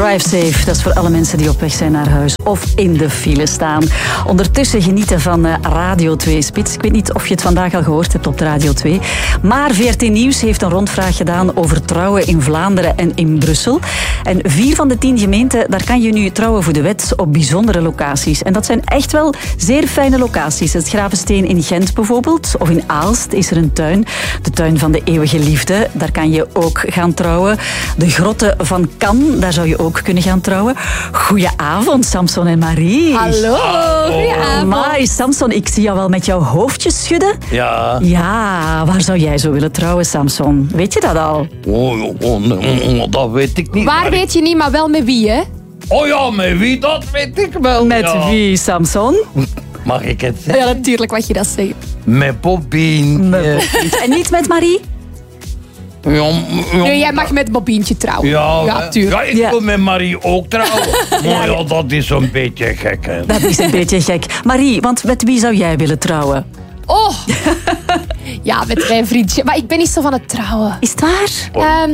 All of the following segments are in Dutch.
Drive safe, dat is voor alle mensen die op weg zijn naar huis of in de file staan. Ondertussen genieten van Radio 2 Spits. Ik weet niet of je het vandaag al gehoord hebt op de Radio 2. Maar VRT Nieuws heeft een rondvraag gedaan over trouwen in Vlaanderen en in Brussel. En 4 van de 10 gemeenten, daar kan je nu trouwen voor de wet op bijzondere locaties. En dat zijn echt wel zeer fijne locaties. Het Gravensteen in Gent bijvoorbeeld, of in Aalst is er een tuin. De tuin van de eeuwige liefde, daar kan je ook gaan trouwen. De grotten van Cannes, daar zou je ook kunnen gaan trouwen. Goedenavond, Samson en Marie. Hallo, goedenavond. Amai, Samson, ik zie jou wel met jouw hoofdje schudden. Ja. Ja, waar zou jij zo willen trouwen, Samson? Weet je dat al? Dat weet ik niet. Waar weet je niet, maar wel met wie, hè? Oh ja, met wie, dat weet ik wel. Met ja. wie, Samson? Mag ik het zeggen? Ja, natuurlijk mag je dat zeggen. Met Bobbien. En niet met Marie? Nee, jij mag met Bobientje trouwen. Ja, tuurlijk. ik wil met Marie ook trouwen. Maar ja, dat is een beetje gek, hè. Dat is een beetje gek. Marie, want met wie zou jij willen trouwen? Oh! Ja, met mijn vriendje. Maar ik ben niet zo van het trouwen. Is het waar?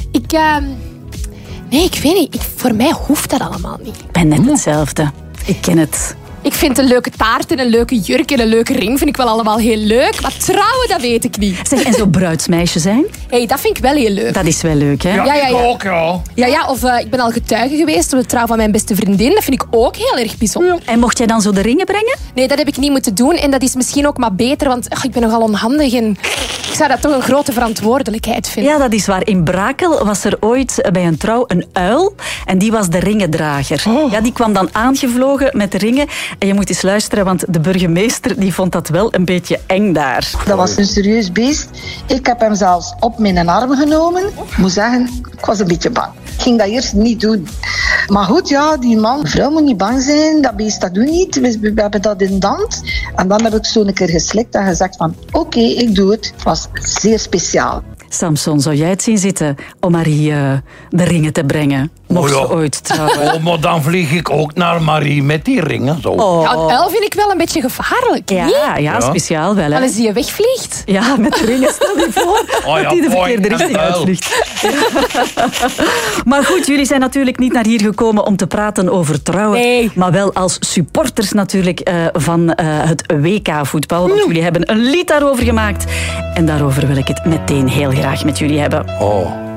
Nee, ik weet niet. Voor mij hoeft dat allemaal niet. Ik ben net hetzelfde. Ik ken het. Ik vind een leuke taart en een leuke jurk en een leuke ring vind ik wel allemaal heel leuk. Maar trouwen, dat weet ik niet. Zeg, en zo bruidsmeisje zijn? Hey, dat vind ik wel heel leuk. Dat is wel leuk, hè? Ja, Ja. ik ook, ja. Ja, of ik ben al getuige geweest op de trouw van mijn beste vriendin. Dat vind ik ook heel erg bijzonder. En mocht jij dan zo de ringen brengen? Nee, dat heb ik niet moeten doen. En dat is misschien ook maar beter, want ik ben nogal onhandig. En ik zou dat toch een grote verantwoordelijkheid vinden. Ja, dat is waar. In Brakel was er ooit bij een trouw een uil. En die was de ringendrager. Ja, die kwam dan aangevlogen met de ringen. En je moet eens luisteren, want de burgemeester die vond dat wel een beetje eng daar. Dat was een serieus beest. Ik heb hem zelfs op mijn arm genomen. Ik moet zeggen, ik was een beetje bang. Ik ging dat eerst niet doen. Maar goed, ja, die man, mevrouw moet niet bang zijn. Dat beest, dat doet niet. We hebben dat in dans. En dan heb ik zo een keer geslikt en gezegd van... Oké, ik doe het. Het was zeer speciaal. Samson, zou jij het zien zitten om Marie de ringen te brengen? Mocht ze ooit trouwen? Oh, maar dan vlieg ik ook naar Marie met die ringen. Zo. Oh. Ja, een uil vind ik wel een beetje gevaarlijk. Ja, speciaal wel. Hè? Als die je wegvliegt. Ja, met de ringen, stel je voor dat die de verkeerde richting uitvliegt. Maar goed, jullie zijn natuurlijk niet naar hier gekomen om te praten over trouwen. Nee. Maar wel als supporters natuurlijk van het WK-voetbal. Want jullie hebben een lied daarover gemaakt. En daarover wil ik het meteen heel graag met jullie hebben. Oh.